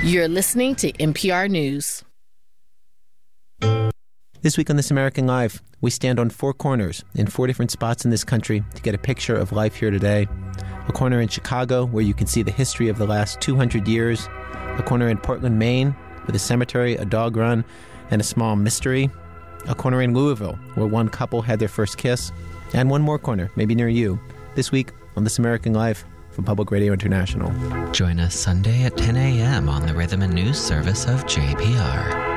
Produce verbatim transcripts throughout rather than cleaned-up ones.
You're listening to N P R News. This week on This American Life, we stand on four corners in four different spots in this country to get a picture of life here today. A corner in Chicago where you can see the history of the last two hundred years. A corner in Portland, Maine, with a cemetery, a dog run, and a small mystery. A corner in Louisville where one couple had their first kiss. And one more corner, maybe near you, this week on This American Life from Public Radio International. Join us Sunday at ten a.m. on the Rhythm and News service of J P R.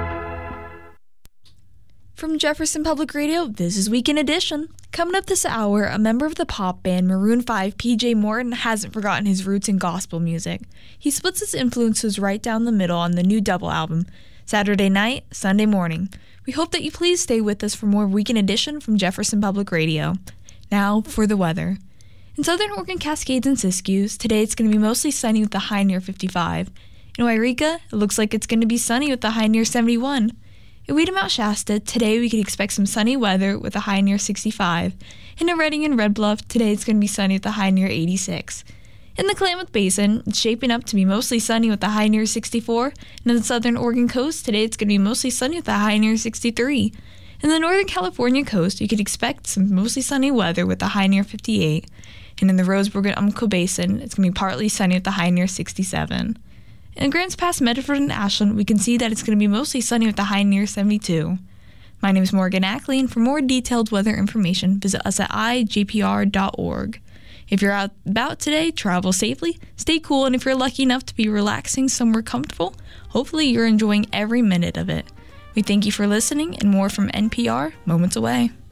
From Jefferson Public Radio, this is Weekend Edition. Coming up this hour, a member of the pop band Maroon five, P J Morton, hasn't forgotten his roots in gospel music. He splits his influences right down the middle on the new double album, Saturday night, Sunday morning. We hope that you please stay with us for more Weekend Edition from Jefferson Public Radio. Now for the weather. In southern Oregon Cascades and Siskiyou, today it's going to be mostly sunny with a high near fifty-five. In Wairika, it looks like it's going to be sunny with a high near seventy-one. In Weedon Mount Shasta, today we can expect some sunny weather with a high near sixty-five. And in Redding and Red Bluff, today it's going to be sunny with a high near eighty-six. In the Klamath Basin, it's shaping up to be mostly sunny with a high near sixty-four. And on the southern Oregon coast, today it's going to be mostly sunny with a high near sixty-three. In the northern California coast, you could expect some mostly sunny weather with a high near fifty-eight. And in the Roseburg and Umpqua Basin, it's going to be partly sunny with a high near sixty-seven. In Grants Pass, Medford, and Ashland, we can see that it's going to be mostly sunny with a high near seventy-two. My name is Morgan Ackley, and for more detailed weather information, visit us at i j p r dot org. If you're out about today, travel safely, stay cool, and if you're lucky enough to be relaxing somewhere comfortable, hopefully you're enjoying every minute of it. We thank you for listening, and more from N P R moments away.